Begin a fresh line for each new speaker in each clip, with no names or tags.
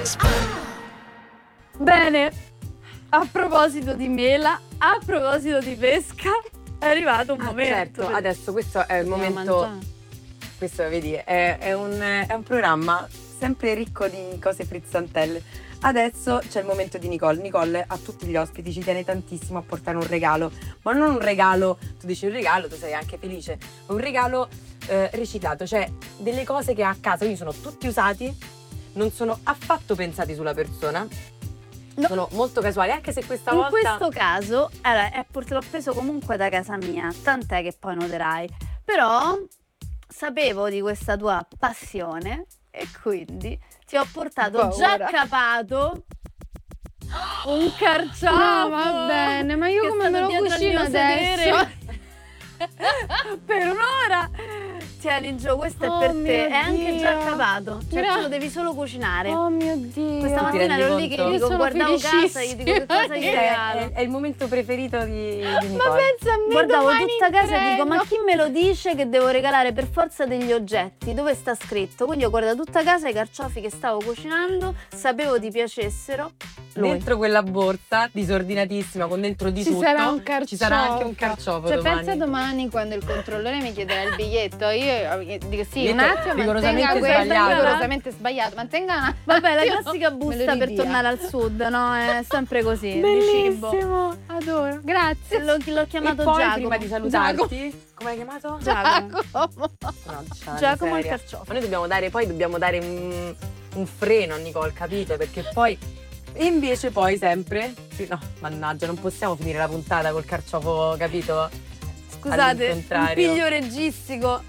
Bene, a proposito di mela, a proposito di pesca, è arrivato un momento.
Certo, adesso questo è il momento. Questo, vedi, è un programma sempre ricco di cose frizzantelle. Adesso c'è il momento di Nicole. Nicole a tutti gli ospiti ci tiene tantissimo a portare un regalo, ma non un regalo, tu dici un regalo, tu sei anche felice, ma un regalo riciclato, cioè delle cose che ha a casa, quindi sono tutti usati, non sono affatto pensati sulla persona,
No.
sono molto casuali, anche se questa
In
volta...
questo caso, allora, l'ho preso comunque da casa mia, tant'è che poi noterai. Però sapevo di questa tua passione e quindi ti ho portato già capato un carciofo.
No, va bene, ma io
che
come
è
me lo
stato dietro al
cucino
mio sedere
adesso?
per un'ora. Tieni Gio, questo
Oh
è per
mio
te, è anche già
Dio.
cavato, cioè
Gra-
tu lo devi solo cucinare.
Oh mio Dio.
Questa
Ti
mattina
rendi
ero lì che
conto?
gli
Io
dico,
sono
guardavo casa, gli dico che cosa gli
felicissima.
regalo.
È il momento preferito di
Ma
Nicole.
pensa a me,
Guardavo
domani
tutta
in
casa e dico,
treno.
ma chi me lo dice che devo regalare per forza degli oggetti? Dove sta scritto? Quindi ho guardato tutta casa i carciofi che stavo cucinando, sapevo ti piacessero. Lui.
Dentro quella borsa disordinatissima con dentro di
Ci
tutto
sarà un carciofo.
ci sarà anche un carciofo
Cioè
domani.
pensa domani quando il controllore mi chiederà il biglietto, io dico sì, un
Biglietto
attimo,
rigorosamente
mantenga questo,
sbagliato.
rigorosamente sbagliato, mantenga un attimo.
Vabbè, la classica
Me lo
busta per
ridia.
tornare al sud, no? È sempre così, di cibo.
Bellissimo, adoro, grazie.
L'ho chiamato
e poi
Giacomo.
prima di salutarti, come hai chiamato?
Giacomo.
No,
Giacomo il
miseria.
carciofo.
Ma noi dobbiamo dare un freno a Nicole, capito? Perché poi e invece poi sempre no, mannaggia, non possiamo finire la puntata col carciofo, capito?
Scusate, un
All'incontrario.
piglio reggistico.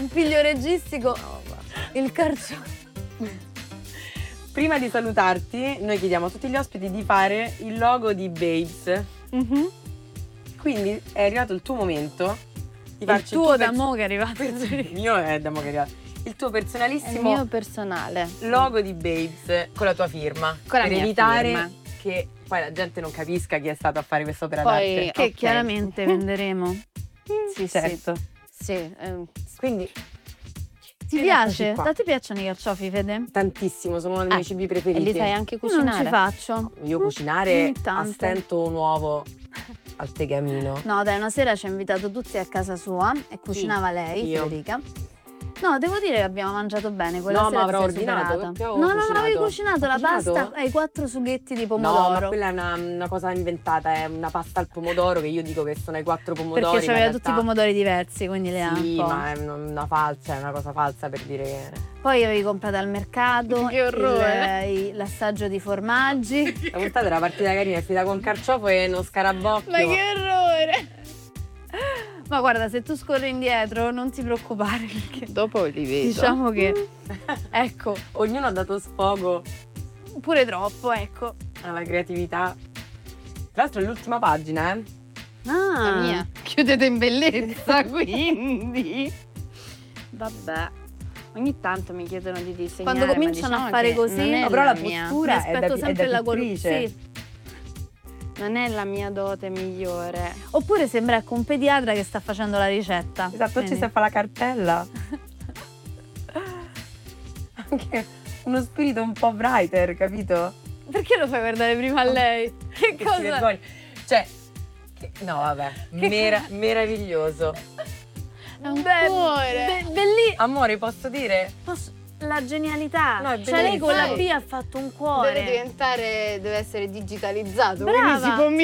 Il carciofo.
Prima di salutarti, noi chiediamo a tutti gli ospiti di fare il logo di Babes. Quindi è arrivato il tuo momento di
Il
farci
tuo
il
da mo che è arrivato.
il mio è da mo che arriva. Il tuo
È il
personalissimo
mio personale.
logo di Babes con la tua firma.
Con la
per
mia
evitare
firma.
che poi la gente non capisca chi è stato a fare questa opera
Poi-
d'arte.
Che
Ok.
chiaramente venderemo. Sì,
Certo.
Sì,
Quindi
Ti
Eccoci
piace?
qua.
A te piacciono i carciofi, Fede?
tantissimo, sono uno dei miei cibi
e
preferiti.
li sai anche
Io non
cucinare.
ci faccio.
Io cucinare
Ogni tanto.
a stento un uovo al tegamino.
No, dai, una sera ci ha invitato tutti a casa sua e cucinava lei,
io.
Federica. No, devo dire che abbiamo mangiato bene. Quella
No,
sera
ma avrò
ti sei
ordinato,
superata.
perché avevo
No,
cucinato.
avevi cucinato la
Cucinato?
pasta ai 4 sughetti di
No,
pomodoro.
ma quella è una cosa inventata, è una pasta al pomodoro che io dico che sono ai 4 pomodori.
Perché
ma in
c'aveva
realtà-
tutti i pomodori diversi, quindi le ha
Sì,
un po'.
ma è una falsa, è una cosa falsa per dire che...
Poi avevi comprato al mercato
Che orrore.
l'assaggio di formaggi.
La puntata era partita carina, è finita con carciofo e uno scarabocchio.
Ma che orrore!
Ma guarda, se tu scorri indietro non ti preoccupare perché
Dopo li vedo.
diciamo che ecco,
Ognuno ha dato sfogo
pure troppo, ecco.
alla creatività. Tra l'altro è l'ultima pagina,
Ah,
La mia. Chiudete in bellezza, quindi.
vabbè.
Ogni tanto mi chiedono di disegnare.
Quando
ma
cominciano
diciamo
a fare
che
così,
non è
No, però la
mia.
postura-
Mi
è da-
aspetto
è
sempre
da
la
pittrice.
Sì.
Non è la mia dote migliore.
Oppure sembra ecco un pediatra che sta facendo la ricetta.
Esatto, ci
Vedi?
stai a fare la cartella. Anche uno spirito un po' writer, capito?
Perché lo fai guardare prima a lei? Che
Che
cosa?
si vergogna. Cioè, no vabbè, meraviglioso.
È un cuore.
Amore, posso dire?
La genialità.
No, è
Cioè lei con la
bellissimo.
B ha fatto un cuore.
Deve essere digitalizzato.
Brava.
Quindi si può